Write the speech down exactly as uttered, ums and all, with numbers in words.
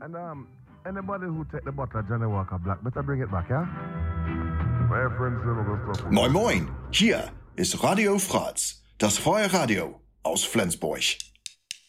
And um, anybody who take the bottle of Johnny Walker Black, better bring it back, yeah? My friends know the stuff. Moin Moin, hier ist Radio Fratz, das freie Radio aus Flensburg.